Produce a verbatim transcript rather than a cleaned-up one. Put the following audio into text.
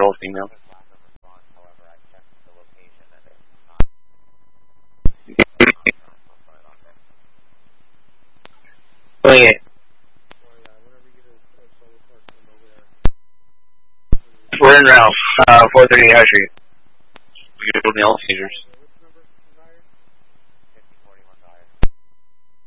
all female. Doing it. We're in route, uh, four thirty High Street. Beautiful male teenagers.